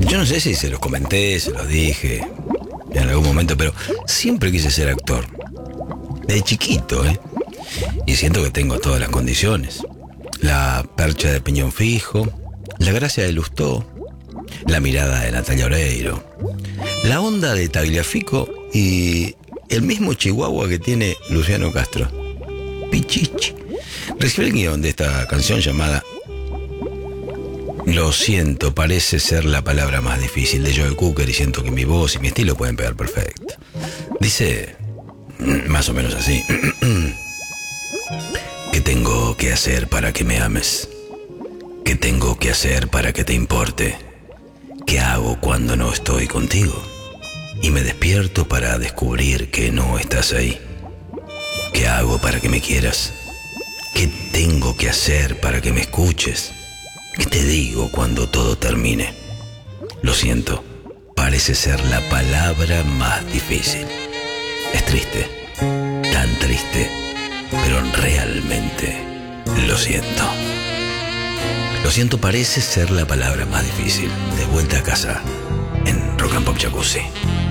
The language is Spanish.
Yo no sé si se los comenté, se los dije en algún momento, pero siempre quise ser actor. De chiquito, ¿eh? Y siento que tengo todas las condiciones. La percha de Piñón Fijo, la gracia de Lustó, la mirada de Natalia Oreiro, la onda de Tagliafico y el mismo chihuahua que tiene Luciano Castro. Pichichi. Recibí el guión de esta canción llamada Lo siento, parece ser la palabra más difícil, de Joe Cooker, y siento que mi voz y mi estilo pueden pegar perfecto. Dice más o menos así. ¿Qué tengo que hacer para que me ames? ¿Qué tengo que hacer para que te importe? ¿Qué hago cuando no estoy contigo? Y me despierto para descubrir que no estás ahí. ¿Qué hago para que me quieras? ¿Qué tengo que hacer para que me escuches? ¿Qué te digo cuando todo termine? Lo siento, parece ser la palabra más difícil. Es triste, tan triste, pero realmente lo siento. Lo siento parece ser la palabra más difícil. De vuelta a casa en Rock and Pop Jacuzzi.